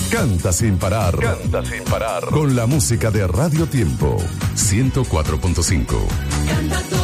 Canta sin parar. Canta sin parar. Con la música de Radio Tiempo 104.5.